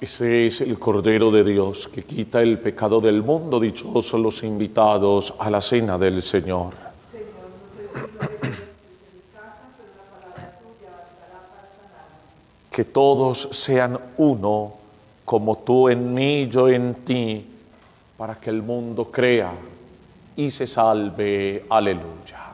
Ese es el Cordero de Dios que quita el pecado del mundo. Dichosos los invitados a la cena del Señor. Señor, no soy digno de que entres en mi casa, pero una palabra tuya bastará para sanarme. Que todos sean uno, como tú en mí, yo en ti, para que el mundo crea y se salve. Aleluya.